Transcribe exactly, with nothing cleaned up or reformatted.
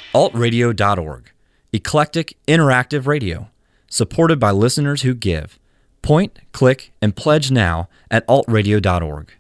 alt radio dot org. Eclectic, interactive radio. Supported by listeners who give. Point, click, and pledge now at alt radio dot org.